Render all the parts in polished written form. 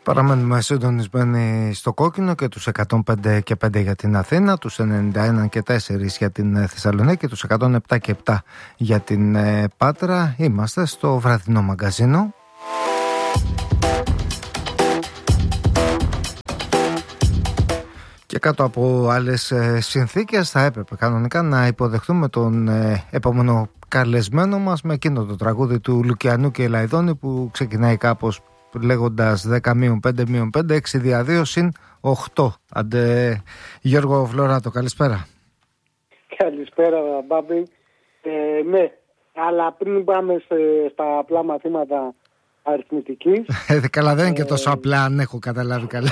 Παραμένουμε συντονισμένοι στο κόκκινο και τους 105 και 5 για την Αθήνα, τους 91 και 4 για την Θεσσαλονίκη, τους 107 και 7 για την Πάτρα. Είμαστε στο βραδινό μαγκαζίνο. Και κάτω από άλλες συνθήκες θα έπρεπε κανονικά να υποδεχτούμε τον επόμενο καλεσμένο μας με εκείνο το τραγούδι του Λουκιανού και Ελαϊδόνη που ξεκινάει κάπως λέγοντας 10-5-5, 6-2 συν 8. Αντε Γιώργο Φλωράτο, καλησπέρα. Καλησπέρα Μπάμπη. Ναι, αλλά πριν πάμε στα απλά μαθήματα αριθμητικής. Καλά, δεν είναι και τόσο απλά, αν έχω καταλάβει καλά.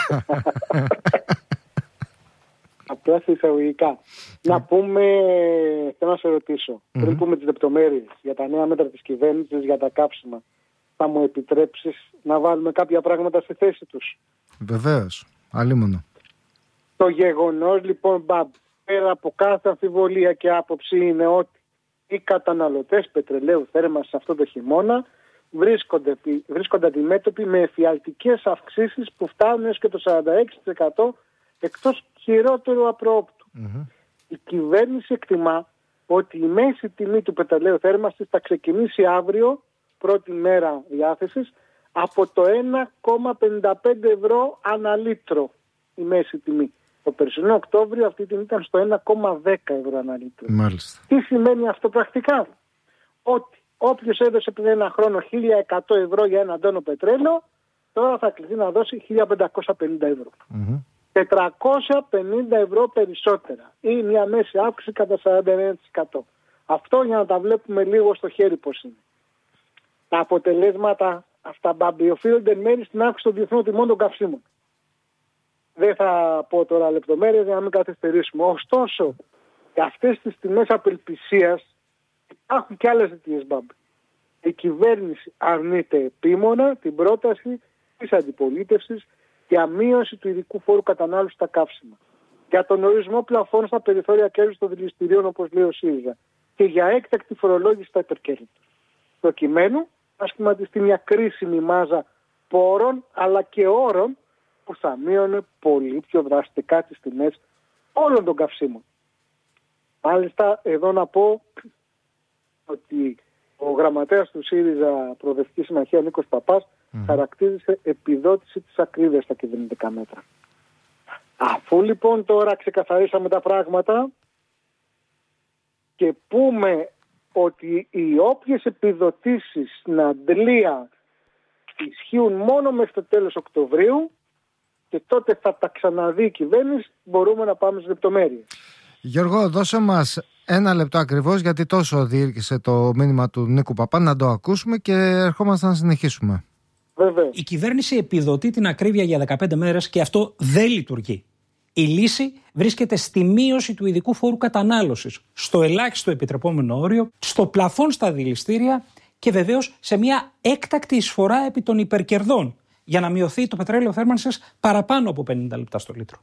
Απλά σε εισαγωγικά. Να πούμε, θέλω να σε ρωτήσω, πριν πούμε τις λεπτομέρειες για τα νέα μέτρα της κυβέρνησης για τα κάψιμα, θα μου επιτρέψεις να βάλουμε κάποια πράγματα στη θέση τους? Βεβαίως, αλίμονο. Το γεγονός λοιπόν, Μπαμπ, πέρα από κάθε αμφιβολία και άποψη, είναι ότι οι καταναλωτές πετρελαίου θέρμανσης αυτό το χειμώνα βρίσκονται αντιμέτωποι με εφιαλτικές αυξήσεις που φτάνουν έως και το 46%, εκτός χειρότερου απρόοπτου. Η κυβέρνηση εκτιμά ότι η μέση τιμή του πετρελαίου θέρμανσης θα ξεκινήσει αύριο, πρώτη μέρα διάθεσης, από το 1,55 ευρώ ανά λίτρο η μέση τιμή. Το περσινό Οκτώβριο αυτή την ήταν στο 1,10 ευρώ ανά λίτρο. Μάλιστα. Τι σημαίνει αυτό πρακτικά? Ότι όποιος έδωσε πριν ένα χρόνο 1.100 ευρώ για ένα τόνο πετρέλαιο, τώρα θα κληθεί να δώσει 1.550 ευρώ. 450 ευρώ περισσότερα ή μια μέση αύξηση κατά 49%. Αυτό για να τα βλέπουμε λίγο στο χέρι πώς είναι. Τα αποτελέσματα αυτά, Μπάμπη, οφείλονται εν μέρει στην αύξηση των διεθνών τιμών των καυσίμων. Δεν θα πω τώρα λεπτομέρειες για να μην καθυστερήσουμε. Ωστόσο, για αυτές τις τιμές απελπισίας υπάρχουν και άλλες αιτίες, Μπάμπη. Η κυβέρνηση αρνείται επίμονα την πρόταση της αντιπολίτευσης για μείωση του ειδικού φόρου κατανάλωσης στα καύσιμα, για τον ορισμό πλαφών στα περιθώρια κέρδους των δηληστηρίων, όπως λέει ο ΣΥΡΙΖΑ, και για έκτακτη φορολόγηση στα υπερκέρδη. Προκειμένου να σχηματιστεί μια κρίσιμη μάζα πόρων αλλά και όρων που θα μείωνε πολύ πιο δραστικά τις τιμές όλων των καυσίμων. Μάλιστα, εδώ να πω ότι ο γραμματέας του ΣΥΡΙΖΑ Προοδευτική Συμμαχία, Νίκος Παπάς, χαρακτήρισε επιδότηση της ακρίβειας στα κυβερνητικά μέτρα. Αφού λοιπόν τώρα ξεκαθαρίσαμε τα πράγματα και πούμε ότι οι όποιες επιδοτήσεις στην αντλία ισχύουν μόνο μέχρι το τέλος Οκτωβρίου και τότε θα τα ξαναδεί η κυβέρνηση, μπορούμε να πάμε στις λεπτομέρειες. Γιώργο, δώσε μας ένα λεπτό ακριβώς, γιατί τόσο διήρκησε το μήνυμα του Νίκου Παπά, να το ακούσουμε και ερχόμαστε να συνεχίσουμε. Βέβαια. Η κυβέρνηση επιδοτεί την ακρίβεια για 15 μέρες και αυτό δεν λειτουργεί. Η λύση βρίσκεται στη μείωση του ειδικού φόρου κατανάλωσης, στο ελάχιστο επιτρεπόμενο όριο, στο πλαφόν στα δηληστήρια και βεβαίως σε μια έκτακτη εισφορά επί των υπερκερδών για να μειωθεί το πετρέλαιο θέρμανσης παραπάνω από 50 λεπτά στο λίτρο.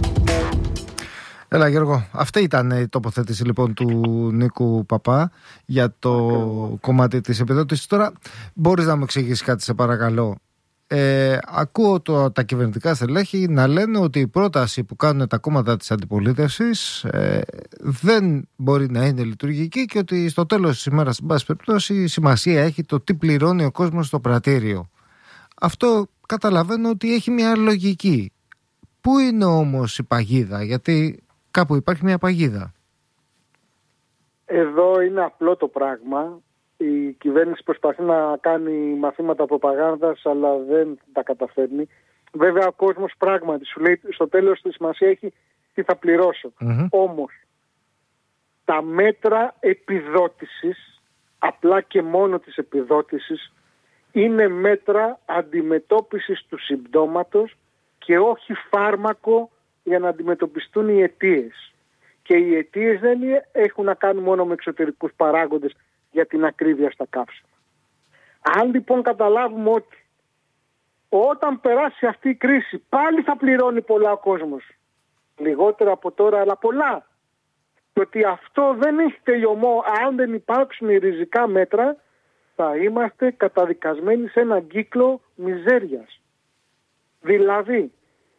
Έλα Γιώργο, αυτή ήταν η τοποθέτηση λοιπόν του Νίκου Παπά για το κομμάτι της επιδότησης. Τώρα μπορείς να μου εξηγήσεις κάτι, σε παρακαλώ? Ακούω τα κυβερνητικά στελέχη να λένε ότι η πρόταση που κάνουν τα κόμματα της αντιπολίτευσης δεν μπορεί να είναι λειτουργική και ότι στο τέλος της ημέρας, εν πάση περιπτώσει, σημασία έχει το τι πληρώνει ο κόσμος στο πρατήριο. Αυτό καταλαβαίνω ότι έχει μια λογική. Πού είναι όμως η παγίδα? Γιατί κάπου υπάρχει μια παγίδα. Εδώ είναι απλό το πράγμα. Η κυβέρνηση προσπαθεί να κάνει μαθήματα προπαγάνδας, αλλά δεν τα καταφέρνει. Βέβαια ο κόσμος πράγματι σου λέει στο τέλος τη σημασία έχει τι θα πληρώσω. Όμως τα μέτρα επιδότησης, απλά και μόνο της επιδότησης, είναι μέτρα αντιμετώπισης του συμπτώματος και όχι φάρμακο για να αντιμετωπιστούν οι αιτίες. Και οι αιτίες δεν έχουν να κάνουν μόνο με εξωτερικούς παράγοντες για την ακρίβεια στα καύσιμα. Αν λοιπόν καταλάβουμε ότι όταν περάσει αυτή η κρίση πάλι θα πληρώνει πολλά ο κόσμος, λιγότερα από τώρα αλλά πολλά, και ότι αυτό δεν έχει τελειωμό, αν δεν υπάρξουν ριζικά μέτρα, θα είμαστε καταδικασμένοι σε έναν κύκλο μιζέριας. Δηλαδή,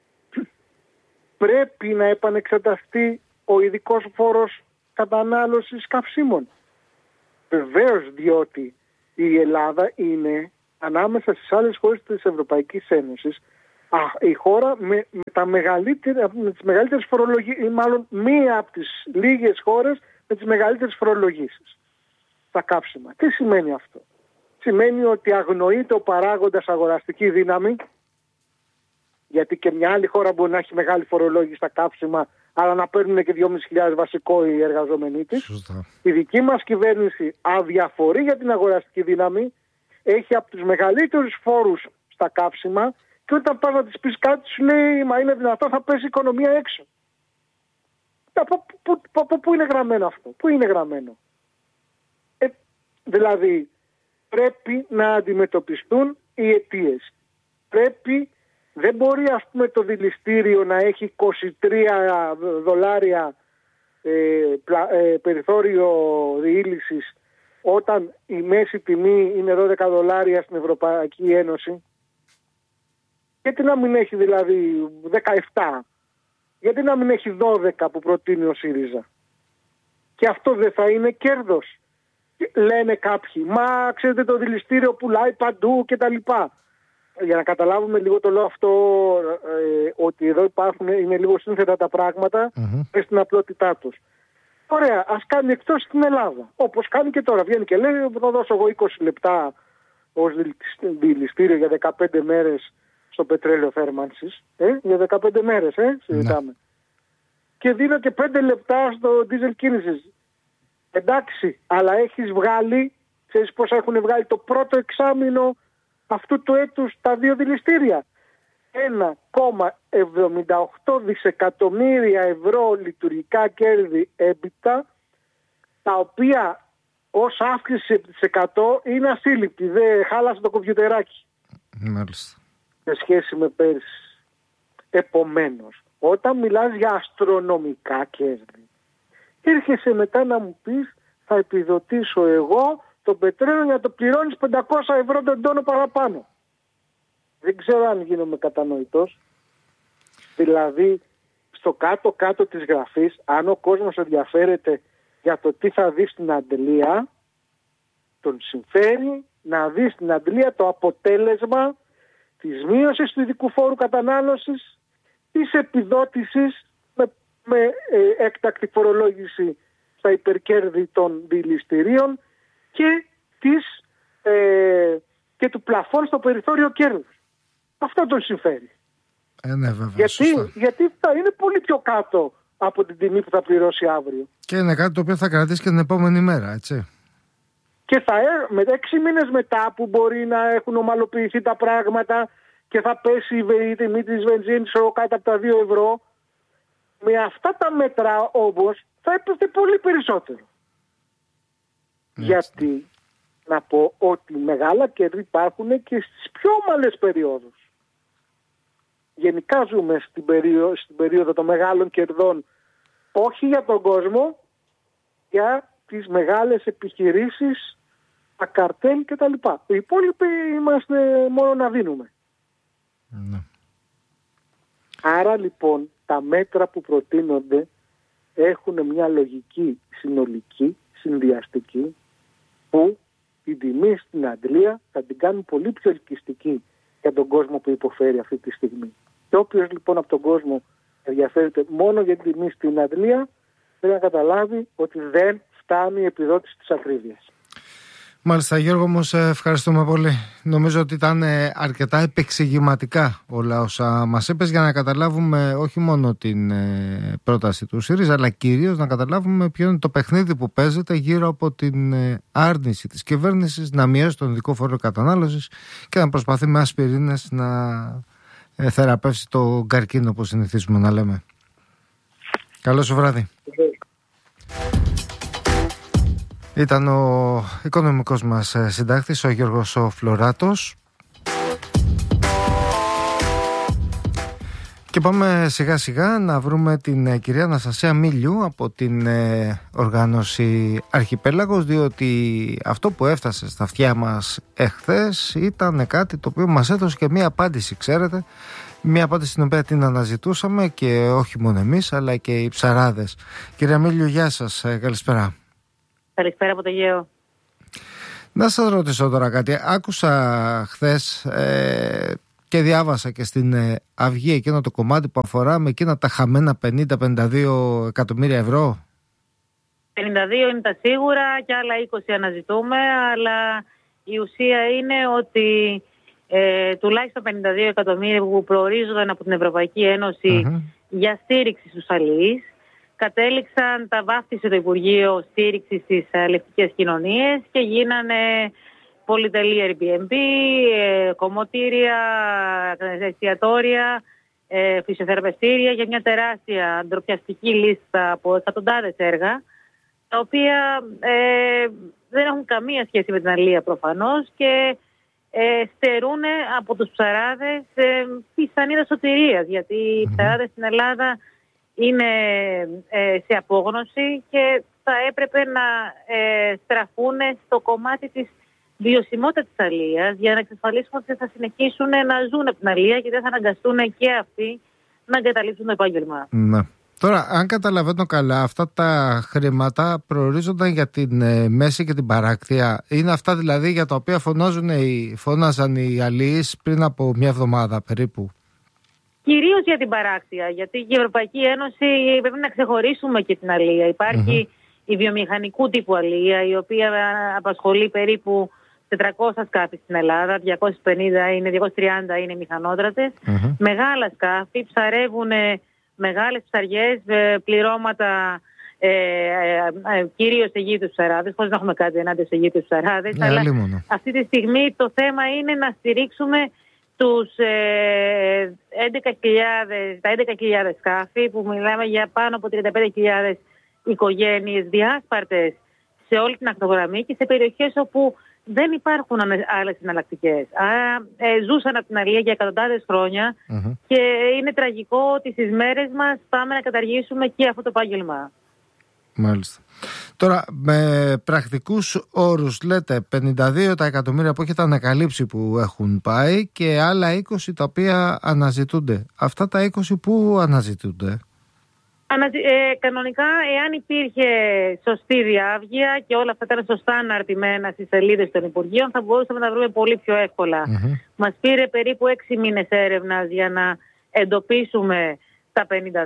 πρέπει να επανεξεταστεί ο ειδικός φόρος κατανάλωσης καυσίμων. Βεβαίως, διότι η Ελλάδα είναι ανάμεσα στις άλλες χώρες της Ευρωπαϊκής Ένωσης η χώρα με τις μεγαλύτερες φορολογίες, ή μάλλον μία από τις λίγες χώρες με τις μεγαλύτερες φορολογήσεις στα καύσιμα. Τι σημαίνει αυτό? Σημαίνει ότι αγνοείται ο παράγοντας αγοραστική δύναμη, γιατί και μια άλλη χώρα μπορεί να έχει μεγάλη φορολόγηση στα καύσιμα, αλλά να παίρνουν και 2.500 βασικό οι εργαζόμενοι της. Σωστά. Η δική μας κυβέρνηση αδιαφορεί για την αγοραστική δύναμη, έχει από τους μεγαλύτερους φόρους στα καύσιμα και όταν πας να της πεις κάτι σου λέει «Μα είναι δυνατό, θα πέσει η οικονομία έξω». Από πού είναι γραμμένο αυτό? Πού είναι γραμμένο? Δηλαδή πρέπει να αντιμετωπιστούν οι αιτίες. Δεν μπορεί ας πούμε το δηληστήριο να έχει $23 περιθώριο διήλυσης όταν η μέση τιμή είναι $12 στην Ευρωπαϊκή Ένωση. Γιατί να μην έχει δηλαδή 17? Γιατί να μην έχει 12 που προτείνει ο ΣΥΡΙΖΑ? Και αυτό δεν θα είναι κέρδος? Λένε κάποιοι, μα ξέρετε το δηληστήριο πουλάει παντού κτλ. Για να καταλάβουμε λίγο το λέω αυτό, ότι εδώ είναι λίγο σύνθετα τα πράγματα με στην απλότητά τους. Ωραία, ας κάνει εκτός στην Ελλάδα. Όπως κάνει και τώρα. Βγαίνει και λέει, θα δώσω εγώ 20 λεπτά ως δηληστήριο για 15 μέρες στο πετρέλαιο θέρμανσης. Για 15 μέρες, συζητάμε. Και δίνω και 5 λεπτά στο δίζελ κίνησης. Εντάξει, αλλά έχεις βγάλει, ξέρεις πόσα έχουν βγάλει το πρώτο εξάμηνο αυτού του έτους τα δύο δηληστήρια? 1,78 δισεκατομμύρια ευρώ λειτουργικά κέρδη EBITDA, τα οποία ως αύξηση 100% είναι ασύλληπτη. Δεν χάλασε το κομπιουτεράκι. Μάλιστα. Σε σχέση με πέρσι. Επομένως, όταν μιλάς για αστρονομικά κέρδη, έρχεσαι μετά να μου πεις θα επιδοτήσω εγώ το πετρέλαιο για να το πληρώνεις 500 ευρώ τον τόνο παραπάνω. Δεν ξέρω αν γίνομαι κατανοητός. Δηλαδή, στο κάτω-κάτω της γραφής, αν ο κόσμος ενδιαφέρεται για το τι θα δει στην αντλία, τον συμφέρει να δει στην αντλία το αποτέλεσμα της μείωσης του ειδικού φόρου κατανάλωσης, της επιδότησης με έκτακτη φορολόγηση στα υπερκέρδη των δηληστηρίων και του πλαφών στο περιθώριο κέρδους. Αυτό τον συμφέρει. Ναι, βέβαια, γιατί θα είναι πολύ πιο κάτω από την τιμή που θα πληρώσει αύριο. Και είναι κάτι το οποίο θα κρατήσει και την επόμενη μέρα, έτσι. Και με 6 μήνες μετά που μπορεί να έχουν ομαλοποιηθεί τα πράγματα και θα πέσει η τιμή της βενζίνης κάτω από τα 2 ευρώ, με αυτά τα μέτρα όμως θα έπεφτε πολύ περισσότερο. Γιατί να πω ότι μεγάλα κέρδη υπάρχουν και στις πιο ομαλές περιόδους. Γενικά ζούμε στην περίοδο των μεγάλων κερδών, όχι για τον κόσμο, για τις μεγάλες επιχειρήσεις, τα καρτέλ κτλ. Οι υπόλοιποι είμαστε μόνο να δίνουμε. Ναι. Άρα λοιπόν τα μέτρα που προτείνονται έχουν μια λογική συνολική, συνδυαστική, που την τιμή στην αντλία θα την κάνουν πολύ πιο ελκυστική για τον κόσμο που υποφέρει αυτή τη στιγμή. Και όποιος λοιπόν από τον κόσμο ενδιαφέρεται μόνο για την τιμή στην αντλία, πρέπει να καταλάβει ότι δεν φτάνει η επιδότηση της ακρίβειας. Μάλιστα, Γιώργο μου, σε ευχαριστούμε πολύ. Νομίζω ότι ήταν αρκετά επεξηγηματικά όλα όσα μας είπες, για να καταλάβουμε όχι μόνο την πρόταση του ΣΥΡΙΖΑ, αλλά κυρίως να καταλάβουμε ποιο είναι το παιχνίδι που παίζεται γύρω από την άρνηση της κυβέρνησης να μειώσει τον ειδικό φόρο κατανάλωσης και να προσπαθεί με ασπιρίνες να θεραπεύσει το καρκίνο, όπως συνηθίζουμε να λέμε. Καλό σου βράδυ. Ήταν ο οικονομικός μας συντάκτης, ο Γιώργος ο Φλωράτος. Και πάμε σιγά σιγά να βρούμε την κυρία Αναστασία Μίλιου από την οργάνωση Αρχιπέλαγος, διότι αυτό που έφτασε στα αυτιά μας εχθές ήταν κάτι το οποίο μας έδωσε και μία απάντηση, ξέρετε, μία απάντηση την οποία την αναζητούσαμε και όχι μόνο εμείς αλλά και οι ψαράδες. Κυρία Μίλιου, γεια σας, καλησπέρα. Καλησπέρα από το Αιγαίο. Να σας ρωτήσω τώρα κάτι. Άκουσα χθες και διάβασα και στην Αυγή εκείνο το κομμάτι που αφορά με εκείνα τα χαμένα 50-52 εκατομμύρια ευρώ. 52 είναι τα σίγουρα και άλλα 20 αναζητούμε, αλλά η ουσία είναι ότι τουλάχιστον 52 εκατομμύρια που προορίζονταν από την Ευρωπαϊκή Ένωση για στήριξη στους αλληλείς κατέληξαν, τα βάφτισε το Υπουργείο Στήριξης στις αλληλευτικές κοινωνίες και γίνανε πολυτελή Airbnb, κομμωτήρια, εστιατόρια, φυσιοθεραπευτήρια για μια τεράστια ντροπιαστική λίστα από εκατοντάδες έργα, τα οποία δεν έχουν καμία σχέση με την αλληλεία προφανώς και στερούν από τους ψαράδες πιθανή σωτηρίας, γιατί οι ψαράδες στην Ελλάδα είναι σε απόγνωση και θα έπρεπε να στραφούν στο κομμάτι της βιωσιμότητα της αλληλείας για να εξασφαλίσουμε ότι θα συνεχίσουν να ζουν από την αλληλεία και δεν θα αναγκαστούν και αυτοί να εγκαταλείψουν το επάγγελμα. Ναι. Τώρα, αν καταλαβαίνω καλά, αυτά τα χρήματα προορίζονταν για την μέση και την παράκτεια. Είναι αυτά δηλαδή για τα οποία φώναζαν οι αλληλείς πριν από μια εβδομάδα περίπου. Κυρίως για την παράκτεια, γιατί η Ευρωπαϊκή Ένωση πρέπει να ξεχωρίσουμε και την αλληλεία. Υπάρχει η βιομηχανικού τύπου αλληλεία, η οποία απασχολεί περίπου 400 σκάφη στην Ελλάδα, 230 είναι μηχανόδρατες. Μεγάλα σκάφη, ψαρεύουν μεγάλες ψαριές, πληρώματα κυρίως Αιγύπτιους ψαράδες, χωρίς να έχουμε κάτι ενάντια στους Αιγύπτιους ψαράδες. Αλλά αυτή τη στιγμή το θέμα είναι να στηρίξουμε τους 11.000 σκάφη, που μιλάμε για πάνω από 35.000 οικογένειες διάσπαρτες σε όλη την ακτογραμμή και σε περιοχές όπου δεν υπάρχουν άλλες εναλλακτικές. Άρα ζούσαν από την αλληλεία για εκατοντάδες χρόνια και είναι τραγικό ότι στις μέρες μας πάμε να καταργήσουμε και αυτό το επάγγελμα. Μάλιστα. Τώρα, με πρακτικούς όρους λέτε 52 τα εκατομμύρια που έχετε ανακαλύψει που έχουν πάει και άλλα 20 τα οποία αναζητούνται. Αυτά τα 20 που αναζητούνται? Κανονικά, εάν υπήρχε σωστή διάβγεια και όλα αυτά ήταν σωστά αναρτημένα στις σελίδες των Υπουργείων, θα μπορούσαμε να τα βρούμε πολύ πιο εύκολα. Μας πήρε περίπου 6 μήνες έρευνας για να εντοπίσουμε τα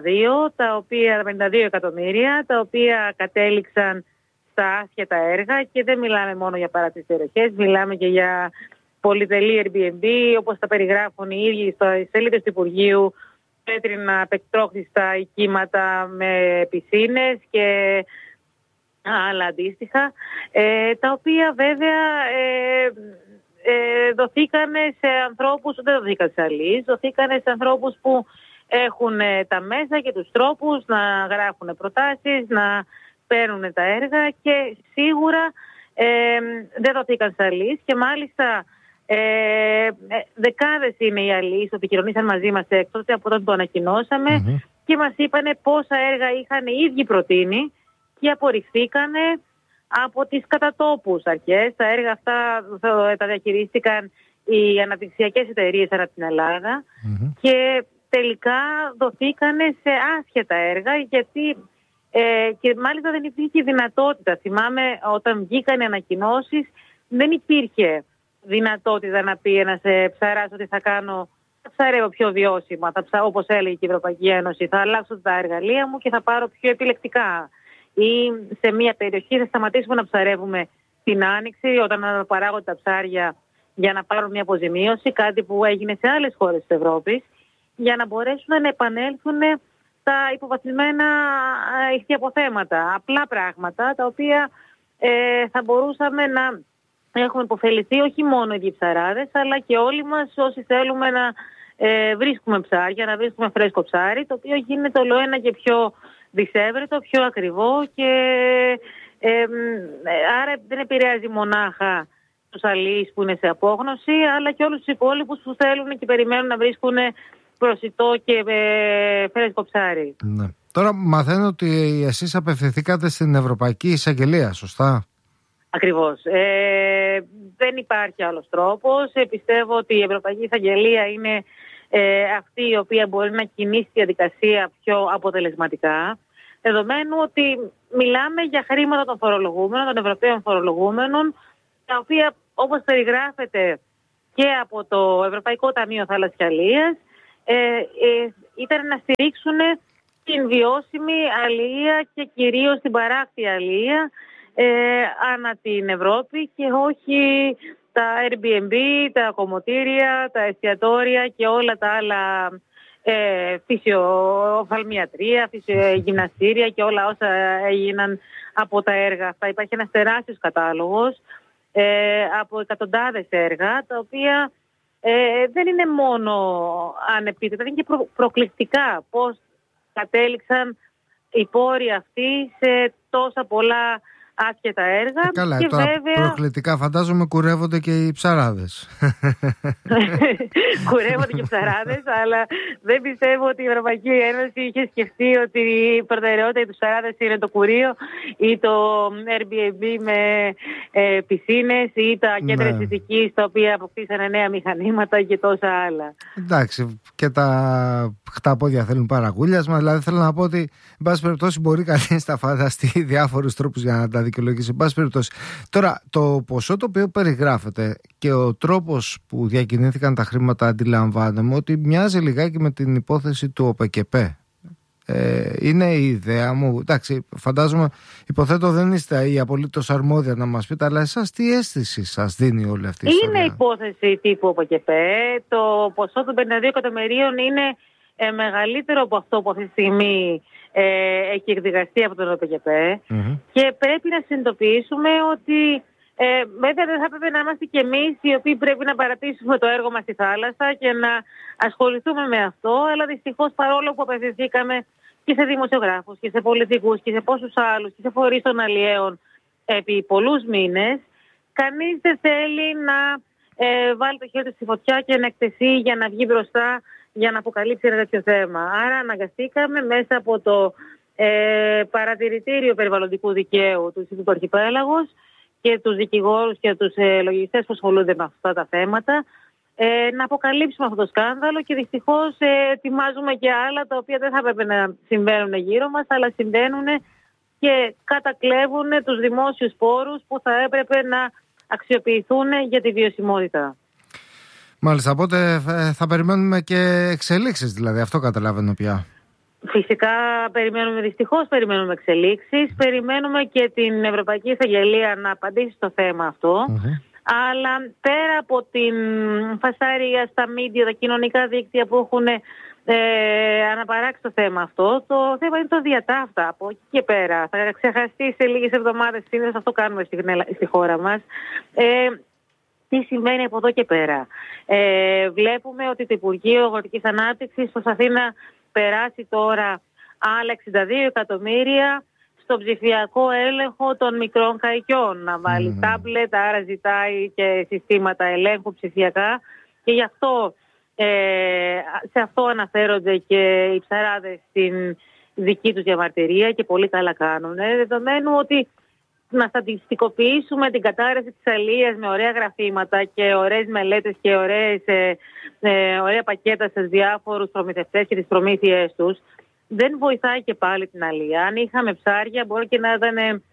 52 εκατομμύρια, τα οποία κατέληξαν στα άσχετα έργα και δεν μιλάμε μόνο για παράτησες περιοχές, μιλάμε και για πολυτελή Airbnb, όπως τα περιγράφουν οι ίδιοι στις σελίδες του Υπουργείου, πέτρινα πεκτρόχριστα οικίματα με πισίνες και άλλα αντίστοιχα, τα οποία βέβαια δοθήκανε σε ανθρώπους, δεν δοθήκαν σε αλληλείς, δοθήκανε σε ανθρώπους που έχουν τα μέσα και τους τρόπους να γράφουν προτάσεις, να παίρνουν τα έργα και σίγουρα δεν δοθήκαν σε αλληλείς και μάλιστα δεκάδες είναι οι αλληλείς που επικοινωνήσαν μαζί μας έκτοτε από όταν το ανακοινώσαμε και μας είπανε πόσα έργα είχαν οι ίδιοι προτείνει και απορριφθήκανε από τις κατατόπους αρχές. Τα έργα αυτά τα διαχειρίστηκαν οι αναπτυξιακές εταιρείες ανά την Ελλάδα και τελικά δοθήκανε σε άσχετα έργα γιατί και μάλιστα δεν υπήρχε δυνατότητα. Θυμάμαι όταν βγήκαν οι ανακοινώσεις δεν υπήρχε δυνατότητα να πει ένας ψαράς ότι θα ψαρεύω πιο βιώσιμα, όπως έλεγε και η Ευρωπαϊκή Ένωση, θα αλλάξω τα εργαλεία μου και θα πάρω πιο επιλεκτικά. Ή σε μια περιοχή θα σταματήσουμε να ψαρεύουμε την Άνοιξη όταν αναπαράγονται τα ψάρια για να πάρουν μια αποζημίωση, κάτι που έγινε σε άλλες χώρες της Ευρώπης, για να μπορέσουν να επανέλθουν τα υποβαθμισμένα ηχθιαποθέματα. Απλά πράγματα τα οποία θα μπορούσαμε να έχουμε υποφεληθεί όχι μόνο οι ίδιοι ψαράδες, αλλά και όλοι μας όσοι θέλουμε να βρίσκουμε ψάρια, να βρίσκουμε φρέσκο ψάρι, το οποίο γίνεται ολοένα και πιο δυσέβρετο, πιο ακριβό και άρα δεν επηρεάζει μονάχα τους αλληλείς που είναι σε απόγνωση, αλλά και όλους τους υπόλοιπους που θέλουν και περιμένουν να βρίσκουν προσιτό και φρέσκο ψάρι. Ναι. Τώρα μαθαίνω ότι εσείς απευθυνθήκατε στην Ευρωπαϊκή Εισαγγελία, σωστά? Ακριβώς. Δεν υπάρχει άλλος τρόπος. Πιστεύω ότι η Ευρωπαϊκή Εισαγγελία είναι αυτή η οποία μπορεί να κινήσει τη διαδικασία πιο αποτελεσματικά, δεδομένου ότι μιλάμε για χρήματα των φορολογούμενων, των Ευρωπαίων φορολογούμενων, τα οποία, όπως περιγράφεται και από το Ευρωπαϊκό Ταμείο Θάλασσης και Αλίας, ήταν να στηρίξουν την βιώσιμη αλία και κυρίως την παράκτια αλία ανά την Ευρώπη και όχι τα Airbnb, τα κομμωτήρια, τα εστιατόρια και όλα τα άλλα φυσιοφαλμιατρία, φυσιογυμναστήρια και όλα όσα έγιναν από τα έργα αυτά. Υπάρχει ένας τεράστιος κατάλογος από εκατοντάδες έργα, τα οποία δεν είναι μόνο ανεπίτευτα, είναι και προκλητικά πώς κατέληξαν οι πόροι αυτοί σε τόσα πολλά άσχετα έργα. Καλά, και τώρα βέβαια προκλητικά φαντάζομαι κουρεύονται και οι ψαράδες. Κουρεύονται και οι ψαράδες, αλλά δεν πιστεύω ότι η Ευρωπαϊκή Ένωση είχε σκεφτεί ότι η προτεραιότητα για τους ψαράδες είναι το κουρίο ή το Airbnb με πισίνες ή τα κέντρα αισθητικής τα οποία αποκτήσανε νέα μηχανήματα και τόσα άλλα. Εντάξει, και τα χταπόδια θέλουν παραγούλιασμα. Δηλαδή θέλω να πω ότι εν πάση περιπτώσει μπορεί κανείς να φανταστεί διάφορους τρόπους για να τα δικαιολογήσει. Εν πάση περιπτώσει. Τώρα, το ποσό το οποίο περιγράφεται και ο τρόπος που διακινήθηκαν τα χρήματα, αντιλαμβάνομαι ότι μοιάζει λιγάκι με την υπόθεση του ΟΠΕΚΕΠΕ. Είναι η ιδέα μου. Εντάξει, φαντάζομαι, υποθέτω δεν είστε οι απολύτως αρμόδια να μας πείτε, αλλά εσάς τι αίσθηση σας δίνει όλη αυτή η ιστορία? Είναι υπόθεση τύπου ΟΠΕΚΕΠΕ. Το ποσό των 52 εκατομμυρίων είναι μεγαλύτερο από αυτό που αυτή τη στιγμή έχει εκδικαστεί από τον ΟΠΕΚΕΠΕ. Και πρέπει να συνειδητοποιήσουμε ότι βέβαια δεν θα πρέπει να είμαστε κι εμείς οι οποίοι πρέπει να παρατήσουμε το έργο μας στη θάλασσα και να ασχοληθούμε με αυτό, αλλά δυστυχώς παρόλο που απευθυνθήκαμε και σε δημοσιογράφους και σε πολιτικούς και σε πόσους άλλους και σε φορείς των αλλιέων επί πολλούς μήνες, κανείς δεν θέλει να βάλει το χέρι του στη φωτιά και να εκτεθεί για να βγει μπροστά για να αποκαλύψει ένα τέτοιο θέμα. Άρα αναγκαστήκαμε μέσα από το παρατηρητήριο περιβαλλοντικού δικαίου του Ινστιτούτου Αρχιπέλαγος και τους δικηγόρους και τους λογιστές που ασχολούνται με αυτά τα θέματα να αποκαλύψουμε αυτό το σκάνδαλο και δυστυχώς ετοιμάζουμε και άλλα τα οποία δεν θα έπρεπε να συμβαίνουν γύρω μας, αλλά συμβαίνουν και κατακλέβουν τους δημόσιους πόρους που θα έπρεπε να αξιοποιηθούν για τη βιωσιμότητα. Μάλιστα, οπότε θα περιμένουμε και εξελίξεις, δηλαδή, αυτό καταλαβαίνω πια. Φυσικά δυστυχώς περιμένουμε εξελίξεις, περιμένουμε και την Ευρωπαϊκή Εισαγγελία να απαντήσει στο θέμα αυτό, αλλά πέρα από την φασαρία στα μίντια, τα κοινωνικά δίκτυα που έχουν αναπαράξει το θέμα αυτό, το θέμα είναι το διατάφτα. Από εκεί και πέρα θα ξεχαστεί σε λίγες εβδομάδες, συνήθως αυτό κάνουμε στη χώρα μας. Τι σημαίνει από εδώ και πέρα? Βλέπουμε ότι το Υπουργείο Αγροτικής Ανάπτυξης προσπαθεί να περάσει τώρα άλλα 62 εκατομμύρια στο ψηφιακό έλεγχο των μικρών καϊκιών. Να βάλει τάμπλετ, άρα ζητάει και συστήματα ελέγχου ψηφιακά. Και γι' αυτό, σε αυτό αναφέρονται και οι ψαράδες στην δική τους διαμαρτυρία και πολύ καλά κάνουν. Δεδομένου ότι να στατιστικοποιήσουμε την κατάρρευση της αλίας με ωραία γραφήματα και ωραίες μελέτες και ωραία πακέτα σε διάφορους προμηθευτές και τις προμήθειές τους, δεν βοηθάει και πάλι την αλία. Αν είχαμε ψάρια μπορεί και να ήταν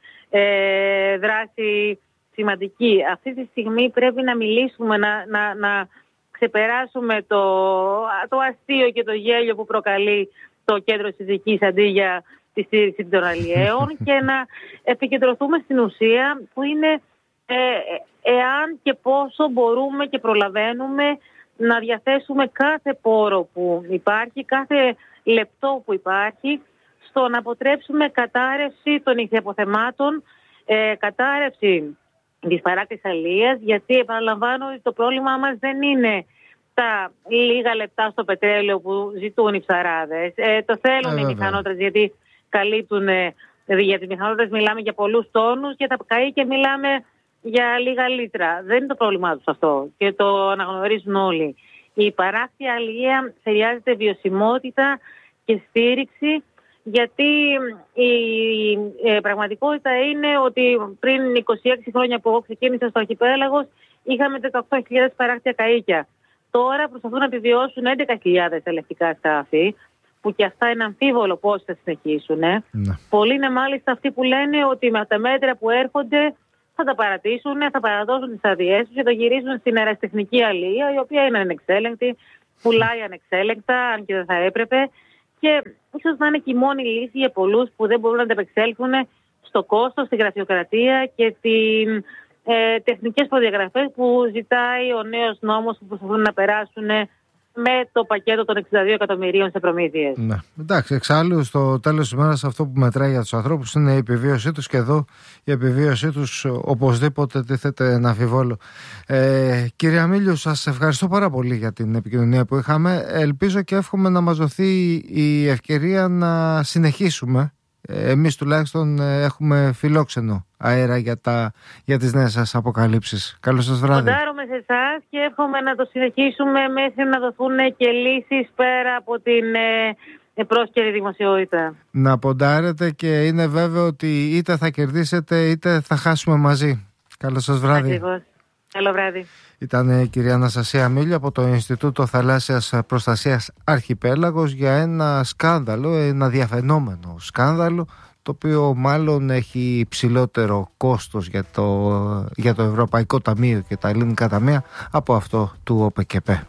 δράση σημαντική. Αυτή τη στιγμή πρέπει να μιλήσουμε, να ξεπεράσουμε το αστείο και το γέλιο που προκαλεί το κέντρο της Δικής αντί για τη στήριξη των αλλιέων και να επικεντρωθούμε στην ουσία που είναι εάν και πόσο μπορούμε και προλαβαίνουμε να διαθέσουμε κάθε πόρο που υπάρχει, κάθε λεπτό που υπάρχει στο να αποτρέψουμε κατάρρευση των ηχθιαποθεμάτων, κατάρρευση της παράκτης αλίας, γιατί επαναλαμβάνω ότι το πρόβλημά μας δεν είναι τα λίγα λεπτά στο πετρέλαιο που ζητούν οι ψαράδες. Το θέλουν οι μηχανότρες γιατί καλύπτουν, για τις μηχανότρες μιλάμε για πολλούς τόνους και τα καΐκια μιλάμε για λίγα λίτρα. Δεν είναι το πρόβλημά τους αυτό και το αναγνωρίζουν όλοι. Η παράκτια αλληλεία χρειάζεται βιωσιμότητα και στήριξη, γιατί η πραγματικότητα είναι ότι πριν 26 χρόνια που εγώ ξεκίνησα στο αρχιπέλαγος είχαμε 18.000 παράκτια καΐκια. Τώρα προσπαθούν να επιβιώσουν 11.000 ελευτικά σκάφη, που και αυτά είναι αμφίβολο πώς θα συνεχίσουν. Ναι. Πολλοί είναι μάλιστα αυτοί που λένε ότι με τα μέτρα που έρχονται θα τα παρατήσουν, θα παραδώσουν τις αδειές τους και θα γυρίσουν στην αεραστεχνική αλληλεία, η οποία είναι ανεξέλεγκτη, πουλάει ανεξέλεγκτα, αν και δεν θα έπρεπε. Και ίσως να είναι και η μόνη λύση για πολλούς που δεν μπορούν να ανταπεξέλθουν στο κόστος, στη γραφειοκρατία και τις τεχνικές προδιαγραφές που ζητάει ο νέος νόμος που προσπαθούν να περάσουν με το πακέτο των 62 εκατομμυρίων σε προμήθειες. Ναι. Εντάξει, εξάλλου στο τέλος της ημέρας αυτό που μετράει για τους ανθρώπους είναι η επιβίωσή τους, και εδώ η επιβίωσή τους οπωσδήποτε τίθεται να αμφιβόλω. Κύριε Αμίλιο, σας ευχαριστώ πάρα πολύ για την επικοινωνία που είχαμε. Ελπίζω και εύχομαι να μας δοθεί η ευκαιρία να συνεχίσουμε. Εμείς τουλάχιστον έχουμε φιλόξενο αέρα για τις νέες σας αποκαλύψεις. Καλό σας βράδυ. Ποντάρουμε σε εσάς και εύχομαι να το συνεχίσουμε μέχρι να δοθούν και λύσεις πέρα από την πρόσκαιρη δημοσιότητα. Να ποντάρετε, και είναι βέβαιο ότι είτε θα κερδίσετε είτε θα χάσουμε μαζί. Καλό σας βράδυ. Ακριβώς. Καλό βράδυ. Ήταν η κυρία Αναστασία Αμίλιο από το Ινστιτούτο Θαλάσσιας Προστασίας Αρχιπέλαγος για ένα σκάνδαλο, ένα διαφαινόμενο σκάνδαλο, το οποίο μάλλον έχει υψηλότερο κόστος για το Ευρωπαϊκό Ταμείο και τα ελληνικά ταμεία από αυτό του ΟΠΕΚΕΠΕ.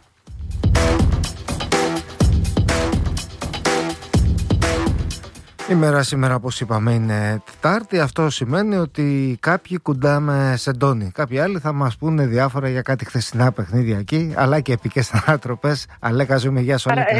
Η μέρα σήμερα, όπως είπαμε, είναι Τετάρτη. Αυτό σημαίνει ότι κάποιοι κουντάμε σεντόνι. Κάποιοι άλλοι θα μας πούνε διάφορα για κάτι χθεσινά παιχνίδια εκεί, αλλά και επικές ανατροπές. Αλέκα, ζούμε, γεια σου, Αλέκα.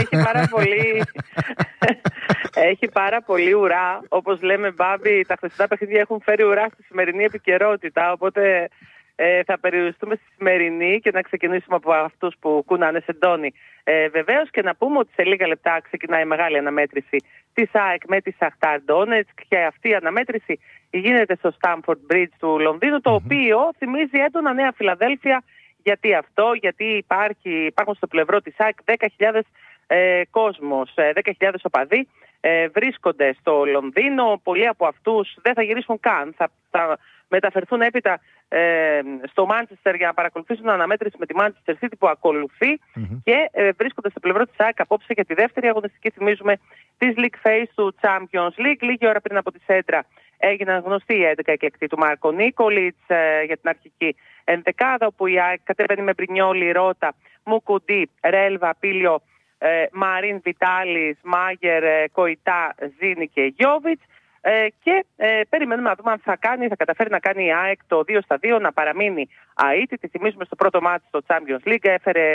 Έχει πάρα πολύ ουρά. Όπως λέμε, Μπάμπη, τα χθεσινά παιχνίδια έχουν φέρει ουρά στη σημερινή επικαιρότητα. Οπότε θα περιοριστούμε στη σημερινή και να ξεκινήσουμε από αυτούς που κουνάνε σεντόνι. Βεβαίως, και να πούμε ότι σε λίγα λεπτά ξεκινάει η μεγάλη αναμέτρηση της ΑΕΚ με τη Σαχτάρ Ντόνετσκ, και αυτή η αναμέτρηση γίνεται στο Στάμφορντ Μπριτζ του Λονδίνου, το οποίο θυμίζει έντονα Νέα Φιλαδέλφια. Γιατί αυτό? Γιατί υπάρχουν στο πλευρό της ΑΕΚ 10.000 κόσμος, 10.000 οπαδοί βρίσκονται στο Λονδίνο. Πολλοί από αυτούς δεν θα γυρίσουν καν, θα μεταφερθούν έπειτα στο Μάντσεστερ για να παρακολουθήσουν αναμέτρηση με τη Manchester City που ακολουθεί, και βρίσκονται στο πλευρό της ΑΕΚ απόψε για τη δεύτερη αγωνιστική, θυμίζουμε, της League Phase του Champions League. Λίγη ώρα πριν από τη σέντρα έγιναν γνωστοί οι 11 εκλεκτοί του Μάρκο Νίκολιτς για την αρχική ενδεκάδα, όπου η ΑΕΚ κατέβαινε με Μπρινιόλι, Ρώτα, Μουκουντή, Ρέλβα, Πίλιο, Μαρίν Βιτάλης, Μάγερ, Κοϊτά, Ζήνη και Γιόβιτς. Και περιμένουμε να δούμε αν θα καταφέρει να κάνει η ΑΕΚ το 2-2, να παραμείνει αίτητη. Θυμίζουμε στο πρώτο μάτι στο Champions League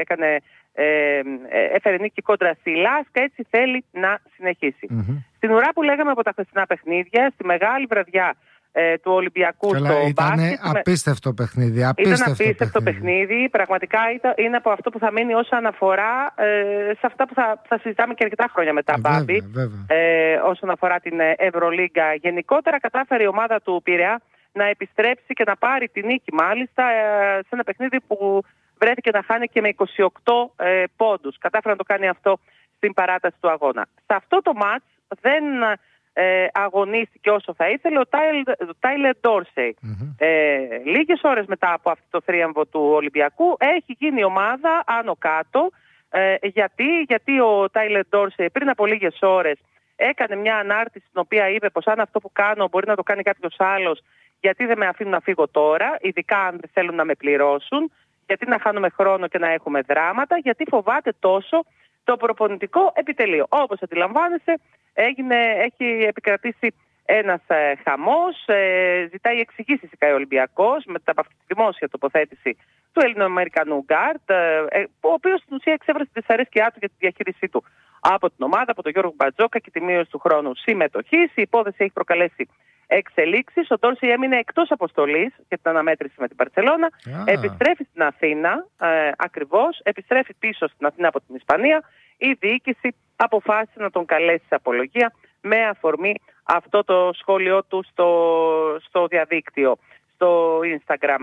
έφερε νίκη κόντρα στη Λάσκα, έτσι θέλει να συνεχίσει. Στην ουρά που λέγαμε από τα χθεσινά παιχνίδια, στη μεγάλη βραδιά του Ολυμπιακού στο μπάσκετ. Ήταν απίστευτο παιχνίδι. Ήταν απίστευτο παιχνίδι. Πραγματικά είναι από αυτό που θα μείνει ως αναφορά σε αυτά που θα συζητάμε και αρκετά χρόνια μετά, Μπάμπη. Όσον αφορά την Ευρωλίγκα γενικότερα, κατάφερε η ομάδα του Πειραιά να επιστρέψει και να πάρει τη νίκη, μάλιστα, σε ένα παιχνίδι που βρέθηκε να χάνει και με 28 πόντους. Κατάφερε να το κάνει αυτό στην παράταση του αγώνα. Σε αυτό το μάτς δεν αγωνίστηκε όσο θα ήθελε ο Τάιλερ Ντόρσεϊ. Λίγες ώρες μετά από αυτό το θρίαμβο του Ολυμπιακού έχει γίνει ομάδα άνω κάτω. Γιατί ο Τάιλερ Ντόρσεϊ πριν από λίγες ώρες έκανε μια ανάρτηση στην οποία είπε πως αν αυτό που κάνω μπορεί να το κάνει κάποιος άλλος, γιατί δεν με αφήνουν να φύγω τώρα, ειδικά αν δεν θέλουν να με πληρώσουν, γιατί να χάνουμε χρόνο και να έχουμε δράματα, γιατί φοβάται τόσο το προπονητικό επιτελείο. Όπως αντιλαμβάνεστε, έχει επικρατήσει ένας χαμός, ζητάει εξηγήσεις ο Ολυμπιακός μετά από αυτή τη δημόσια τοποθέτηση του Ελληνοαμερικανού γκάρτ, ο οποίος στην ουσία εξέφρασε τη δυσαρέσκειά του για τη διαχείρισή του από την ομάδα, από τον Γιώργο Μπατζόκα και τη μείωση του χρόνου συμμετοχής. Η υπόθεση έχει προκαλέσει εξελίξεις. Ο Ντόρσεϊ έμεινε εκτός αποστολής για την αναμέτρηση με την Μπαρσελόνα. Επιστρέφει στην Αθήνα, ακριβώς, επιστρέφει πίσω στην Αθήνα από την Ισπανία. Η διοίκηση αποφάσισε να τον καλέσει σε απολογία με αφορμή αυτό το σχόλιο του στο διαδίκτυο, στο Instagram.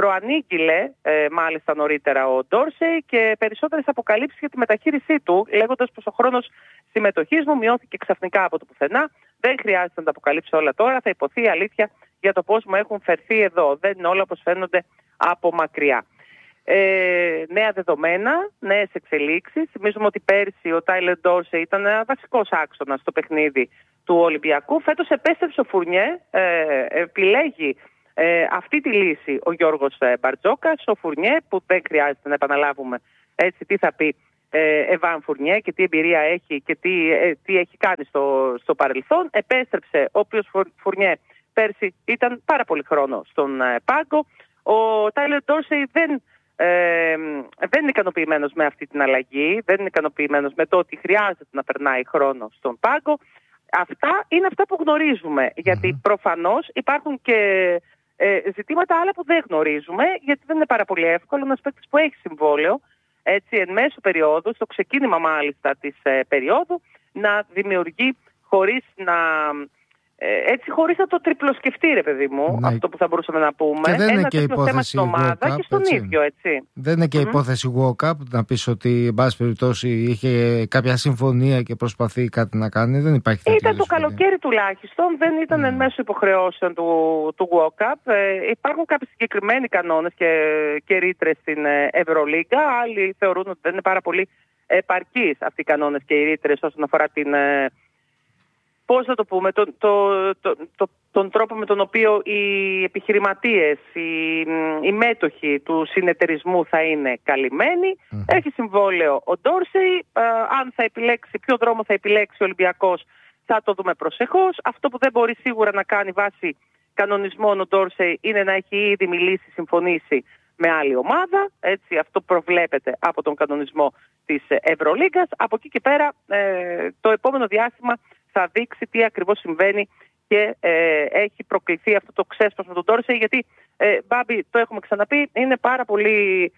προανήγγειλε μάλιστα νωρίτερα ο Ντόρσεϊ και περισσότερες αποκαλύψεις για τη μεταχείρισή του, λέγοντας πως ο χρόνος συμμετοχής μου μειώθηκε ξαφνικά από το πουθενά. Δεν χρειάζεται να τα αποκαλύψω όλα τώρα, θα υποθεί αλήθεια για το πώς μου έχουν φερθεί εδώ. Δεν είναι όλα όπως φαίνονται από μακριά. Νέα δεδομένα, νέες εξελίξεις. Θυμίζουμε ότι πέρσι ο Τάιλερ Ντόρσεϊ ήταν ένα βασικός άξονας στο παιχνίδι του Ολυμπιακού. Φέτος επέστρεψε ο Φουρνιέ, επιλέγει αυτή τη λύση ο Γιώργος Μπαρτζόκας. Ο Φουρνιέ, που δεν χρειάζεται να επαναλάβουμε έτσι τι θα πει Εβάν Φουρνιέ και τι εμπειρία έχει και τι έχει κάνει στο παρελθόν. Επέστρεψε, ο οποίος Φουρνιέ πέρσι ήταν πάρα πολύ χρόνο στον πάγκο. Ο Τάιλερ Ντόρσεϊ δεν είναι ικανοποιημένος με αυτή την αλλαγή, δεν είναι ικανοποιημένος με το ότι χρειάζεται να περνάει χρόνο στον πάγκο. Αυτά είναι αυτά που γνωρίζουμε, γιατί προφανώς υπάρχουν και ζητήματα άλλα που δεν γνωρίζουμε, γιατί δεν είναι πάρα πολύ εύκολο ένας παίκτης που έχει συμβόλαιο, έτσι εν μέσω περίοδου, στο ξεκίνημα μάλιστα της περίοδου, να δημιουργεί χωρίς να το τριπλοσκεφτεί, ρε παιδί μου, αυτό που θα μπορούσαμε να πούμε. Και δεν είναι και υπόθεση στην ομάδα και στον έτσι. ίδιο, έτσι. Δεν είναι και υπόθεση walk-up, να πεις ότι εν πάση περιπτώσει είχε κάποια συμφωνία και προσπαθεί κάτι να κάνει. Δεν υπάρχει τέτοια. Ήταν το καλοκαίρι τουλάχιστον, δεν ήταν εν μέσω υποχρεώσεων του walk-up. Υπάρχουν κάποιοι συγκεκριμένοι κανόνες και ρήτρες στην Ευρωλίγκα. Άλλοι θεωρούν ότι δεν είναι πάρα πολύ επαρκείς αυτοί οι κανόνες και οι ρήτρες όσον αφορά την. Πώς θα το πούμε, τον τρόπο με τον οποίο οι επιχειρηματίες, οι μέτοχοι του συνεταιρισμού θα είναι καλυμμένοι. Έχει συμβόλαιο ο Ντόρσεϊ. Αν θα επιλέξει, ποιο δρόμο θα επιλέξει ο Ολυμπιακός, θα το δούμε προσεχώς. Αυτό που δεν μπορεί σίγουρα να κάνει βάσει κανονισμών ο Ντόρσεϊ είναι να έχει ήδη μιλήσει, συμφωνήσει με άλλη ομάδα. Έτσι, αυτό προβλέπεται από τον κανονισμό της Ευρωλίγκας. Από εκεί και πέρα το επόμενο διάστημα θα δείξει τι ακριβώς συμβαίνει και έχει προκληθεί αυτό το ξέσπασμα με τον Ντόρσεϊ, γιατί Μπάμπη, το έχουμε ξαναπεί, είναι πάρα πολύ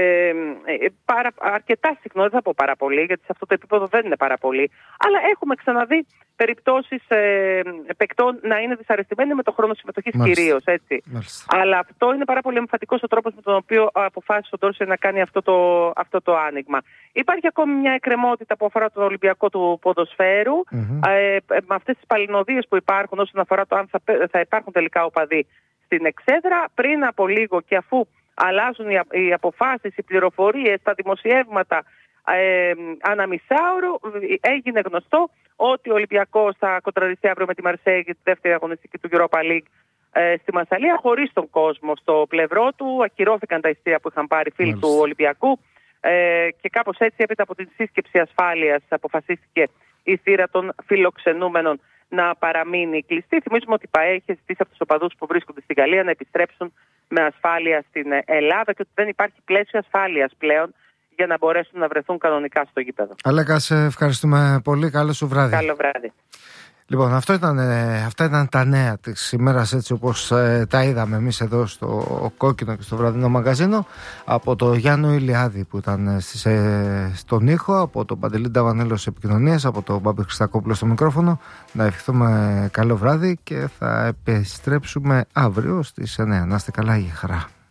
αρκετά συχνό, δεν θα πω πάρα πολύ, γιατί σε αυτό το επίπεδο δεν είναι πάρα πολύ, αλλά έχουμε ξαναδεί περιπτώσεις παικτών να είναι δυσαρεστημένοι με το χρόνο συμμετοχής κυρίως, έτσι. Αλλά αυτό είναι πάρα πολύ εμφατικός ο τρόπος με τον οποίο αποφάσισε ο Ντόρσεϊ να κάνει αυτό το άνοιγμα. Υπάρχει ακόμη μια εκκρεμότητα που αφορά τον Ολυμπιακό του ποδοσφαίρου, με αυτές τις παλινοδίες που υπάρχουν όσον αφορά το αν θα υπάρχουν τελικά οπαδοί στην εξέδρα. Πριν από λίγο και αφού αλλάζουν οι αποφάσεις, οι πληροφορίες, τα δημοσιεύματα ανά μισάωρο, έγινε γνωστό ότι ο Ολυμπιακός θα κοντραριστεί αύριο με τη Μαρσέη για τη δεύτερη αγωνιστική του Europa League στη Μασσαλία, χωρίς τον κόσμο στο πλευρό του. Ακυρώθηκαν τα ειστήρια που είχαν πάρει φίλοι του Ολυμπιακού και κάπως έτσι, έπειτα από την σύσκεψη ασφάλειας, αποφασίστηκε η θύρα των φιλοξενούμενων να παραμείνει κλειστή. Θυμίζουμε ότι η ΠΑΕ έχει ζητήσει από τους οπαδούς που βρίσκονται στη Γαλλία να επιστρέψουν με ασφάλεια στην Ελλάδα και ότι δεν υπάρχει πλαίσιο ασφάλειας πλέον για να μπορέσουν να βρεθούν κανονικά στο γήπεδο. Αλέκα, σε ευχαριστούμε πολύ. Καλό σου βράδυ. Καλό βράδυ. Λοιπόν, αυτά ήταν τα νέα της ημέρας, έτσι όπως τα είδαμε εμείς εδώ στο Κόκκινο και στο βραδινό μαγαζίνο, από το Γιάννο Ηλιάδη που ήταν στον ήχο, από τον Παντελή Νταβανέλο στις επικοινωνίες, από τον Μπάμπη Χριστακόπουλο στο μικρόφωνο. Να ευχηθούμε καλό βράδυ και θα επιστρέψουμε αύριο στις 9. Να είστε καλά, για χαρά.